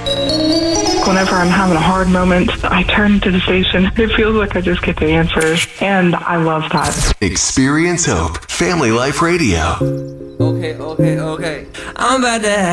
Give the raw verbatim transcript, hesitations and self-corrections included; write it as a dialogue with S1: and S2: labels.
S1: Whenever I'm having a hard moment, I turn to the station. It feels like I just get the answers, and I love that.
S2: Experience Hope, Family Life Radio.
S3: Okay, okay, okay. I'm about to have